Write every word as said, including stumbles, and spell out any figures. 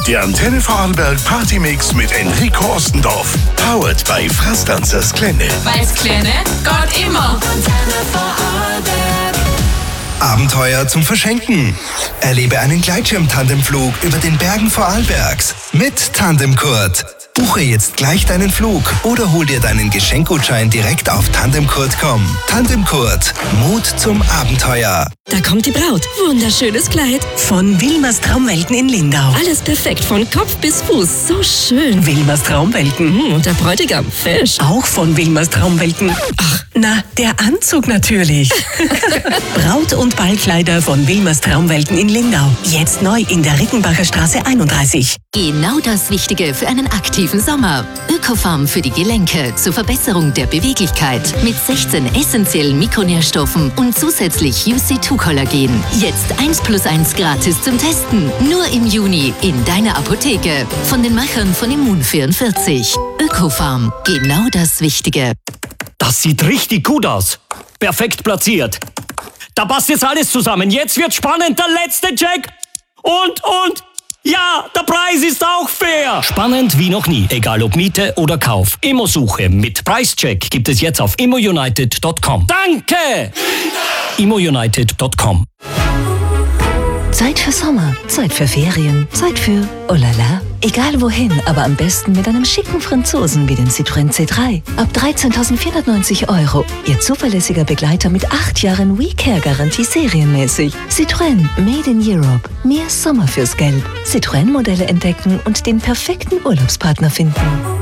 Der Antenne Vorarlberg Partymix mit Enrico Ostendorf. Powered bei Frastanzers Klenne. Weil's Klenne geht immer. Antenne Vorarlberg. Abenteuer zum Verschenken. Erlebe einen Gleitschirm-Tandemflug über den Bergen Vorarlbergs mit Tandemkurt. Buche jetzt gleich deinen Flug oder hol dir deinen Geschenkgutschein direkt auf tandemkurt punkt com. Tandemkurt. Mut zum Abenteuer. Da kommt die Braut. Wunderschönes Kleid. Von Wilmers Traumwelten in Lindau. Alles perfekt, von Kopf bis Fuß. So schön. Wilmers Traumwelten. Mhm, und der Bräutigam, fesch. Auch von Wilmers Traumwelten. Ach, na, der Anzug natürlich. Braut- und Ballkleider von Wilmers Traumwelten in Lindau. Jetzt neu in der Rickenbacher Straße einunddreißig. Genau das Wichtige für einen aktiven Sommer. Ökofarm für die Gelenke zur Verbesserung der Beweglichkeit mit sechzehn essentiellen Mikronährstoffen und zusätzlich U C zwei Kollagen. Jetzt eins plus eins gratis zum Testen. Nur im Juni in deiner Apotheke. Von den Machern von Immun vierundvierzig. Ökofarm. Genau das Wichtige. Das sieht richtig gut aus. Perfekt platziert. Da passt jetzt alles zusammen. Jetzt wird spannend. Der letzte Check. Und, und... Ja, der Preis ist auch fair. Spannend wie noch nie, egal ob Miete oder Kauf. Immo-Suche mit Preischeck gibt es jetzt auf immo united punkt com. Danke! immo united punkt com. Zeit für Sommer, Zeit für Ferien, Zeit für oh la la. Egal wohin, aber am besten mit einem schicken Franzosen wie dem Citroën C drei. Ab dreizehntausendvierhundertneunzig Euro. Ihr zuverlässiger Begleiter mit acht Jahren WeCare-Garantie serienmäßig. Citroën Made in Europe. Mehr Sommer fürs Geld. Citroën-Modelle entdecken und den perfekten Urlaubspartner finden.